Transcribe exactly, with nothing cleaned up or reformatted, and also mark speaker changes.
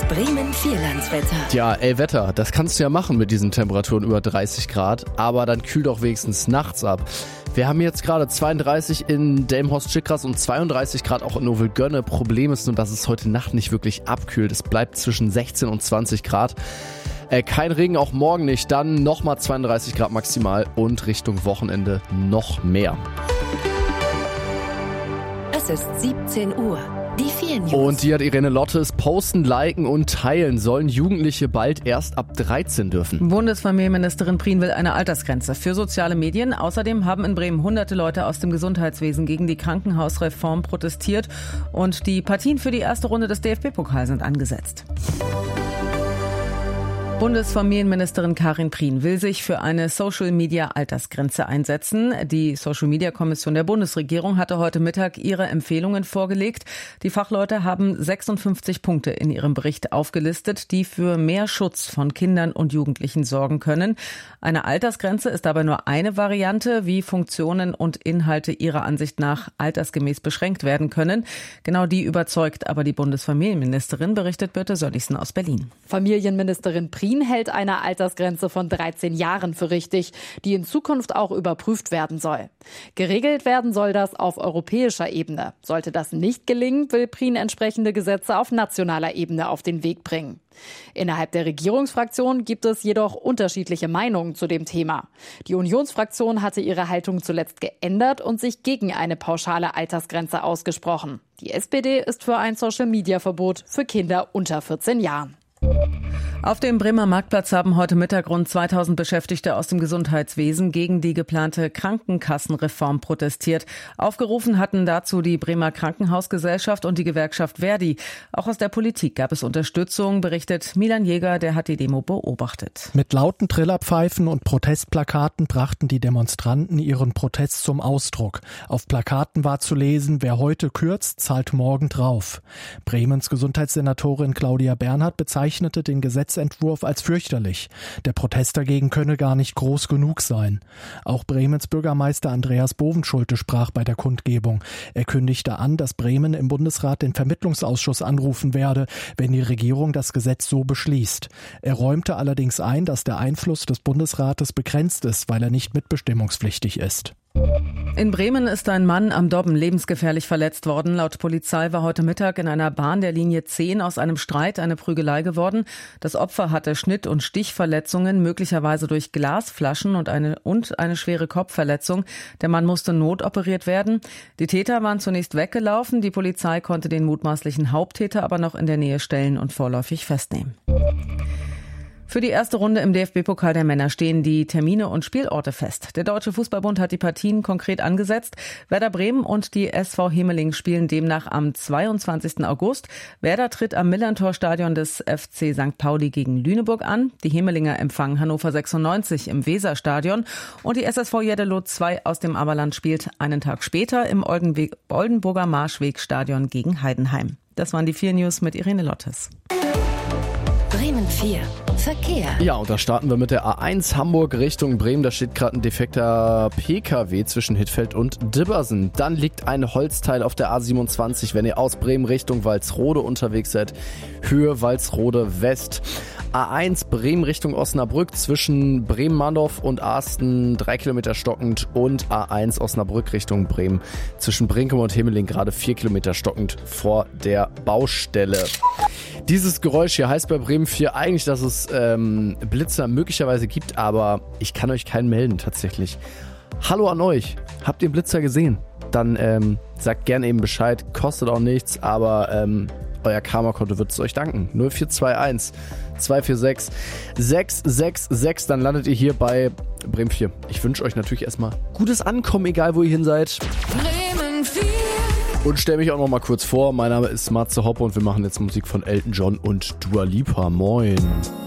Speaker 1: Bremen Vierlandswetter.
Speaker 2: Tja, ey Wetter, das kannst du ja machen mit diesen Temperaturen über dreißig Grad, aber dann kühl doch wenigstens nachts ab. Wir haben jetzt gerade zweiunddreißig in Delmenhorst-Schickras und zweiunddreißig Grad auch in Novelgönne. Problem ist nur, dass es heute Nacht nicht wirklich abkühlt. Es bleibt zwischen sechzehn und zwanzig Grad. Äh, kein Regen, auch morgen nicht. Dann nochmal zweiunddreißig Grad maximal und Richtung Wochenende noch mehr.
Speaker 1: Es ist siebzehn Uhr. Die vier News.
Speaker 2: Und die hat Irene Lottes: Posten, liken und teilen sollen Jugendliche bald erst ab dreizehn dürfen.
Speaker 3: Bundesfamilienministerin Prien will eine Altersgrenze für soziale Medien. Außerdem haben in Bremen hunderte Leute aus dem Gesundheitswesen gegen die Krankenhausreform protestiert. Und die Partien für die erste Runde des D F B-Pokals sind angesetzt. Bundesfamilienministerin Karin Prien will sich für eine Social-Media-Altersgrenze einsetzen. Die Social-Media-Kommission der Bundesregierung hatte heute Mittag ihre Empfehlungen vorgelegt. Die Fachleute haben sechsundfünfzig Punkte in ihrem Bericht aufgelistet, die für mehr Schutz von Kindern und Jugendlichen sorgen können. Eine Altersgrenze ist dabei nur eine Variante, wie Funktionen und Inhalte ihrer Ansicht nach altersgemäß beschränkt werden können. Genau die überzeugt aber die Bundesfamilienministerin, berichtet Birte Sönnigsen aus Berlin.
Speaker 4: Familienministerin Prien hält eine Altersgrenze von dreizehn Jahren für richtig, die in Zukunft auch überprüft werden soll. Geregelt werden soll das auf europäischer Ebene. Sollte das nicht gelingen, will Prien entsprechende Gesetze auf nationaler Ebene auf den Weg bringen. Innerhalb der Regierungsfraktion gibt es jedoch unterschiedliche Meinungen zu dem Thema. Die Unionsfraktion hatte ihre Haltung zuletzt geändert und sich gegen eine pauschale Altersgrenze ausgesprochen. Die S P D ist für ein Social-Media-Verbot für Kinder unter vierzehn Jahren.
Speaker 3: Auf dem Bremer Marktplatz haben heute Mittag rund zweitausend Beschäftigte aus dem Gesundheitswesen gegen die geplante Krankenkassenreform protestiert. Aufgerufen hatten dazu die Bremer Krankenhausgesellschaft und die Gewerkschaft Verdi. Auch aus der Politik gab es Unterstützung, berichtet Milan Jäger, der hat die Demo beobachtet.
Speaker 5: Mit lauten Trillerpfeifen und Protestplakaten brachten die Demonstranten ihren Protest zum Ausdruck. Auf Plakaten war zu lesen: Wer heute kürzt, zahlt morgen drauf. Bremens Gesundheitssenatorin Claudia Bernhardt bezeichnete den Gesetzentwurf als fürchterlich. Der Protest dagegen könne gar nicht groß genug sein. Auch Bremens Bürgermeister Andreas Bovenschulte sprach bei der Kundgebung. Er kündigte an, dass Bremen im Bundesrat den Vermittlungsausschuss anrufen werde, wenn die Regierung das Gesetz so beschließt. Er räumte allerdings ein, dass der Einfluss des Bundesrates begrenzt ist, weil er nicht mitbestimmungspflichtig ist.
Speaker 3: In Bremen ist ein Mann am Dobben lebensgefährlich verletzt worden. Laut Polizei war heute Mittag in einer Bahn der Linie zehn aus einem Streit eine Prügelei geworden. Das Opfer hatte Schnitt- und Stichverletzungen, möglicherweise durch Glasflaschen und eine, und eine schwere Kopfverletzung. Der Mann musste notoperiert werden. Die Täter waren zunächst weggelaufen. Die Polizei konnte den mutmaßlichen Haupttäter aber noch in der Nähe stellen und vorläufig festnehmen. Für die erste Runde im D F B-Pokal der Männer stehen die Termine und Spielorte fest. Der Deutsche Fußballbund hat die Partien konkret angesetzt. Werder Bremen und die S V Hemeling spielen demnach am zweiundzwanzigsten August. Werder tritt am Millerntor-Stadion des F C Sankt Pauli gegen Lüneburg an. Die Hemelinger empfangen Hannover sechsundneunzig im Weserstadion. Und die S S V Jeddelo zwei aus dem Aberland spielt einen Tag später im Oldenweg- Oldenburger Marschwegstadion gegen Heidenheim. Das waren die vier News mit Irene Lottes.
Speaker 1: Bremen vier. Verkehr.
Speaker 2: Ja, und da starten wir mit der A eins Hamburg Richtung Bremen. Da steht gerade ein defekter P K W zwischen Hittfeld und Dibbersen. Dann liegt ein Holzteil auf der A siebenundzwanzig, wenn ihr aus Bremen Richtung Walsrode unterwegs seid. Höhe Walsrode West. A eins Bremen Richtung Osnabrück zwischen Bremen-Mandorf und Arsten drei Kilometer stockend und A eins Osnabrück Richtung Bremen zwischen Brinkum und Hemeling gerade vier Kilometer stockend vor der Baustelle. Dieses Geräusch hier heißt bei Bremen vier eigentlich, dass es ähm, Blitzer möglicherweise gibt, aber ich kann euch keinen melden tatsächlich. Hallo an euch, habt ihr einen Blitzer gesehen? Dann ähm, sagt gerne eben Bescheid, kostet auch nichts, aber ähm, euer Karma-Konto wird es euch danken. null vier zwei eins zwei vier sechs sechs sechs sechs, dann landet ihr hier bei Bremen vier. Ich wünsche euch natürlich erstmal gutes Ankommen, egal wo ihr hin seid.
Speaker 1: Bremen vier.
Speaker 2: Und stell mich auch noch mal kurz vor, mein Name ist Matze Hoppe und wir machen jetzt Musik von Elton John und Dua Lipa. Moin.